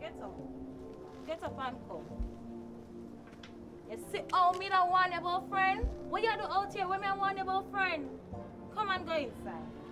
Get up. Get up and come. You see how me don't want your boyfriend? What you do out here when me want your boyfriend? Come and go inside.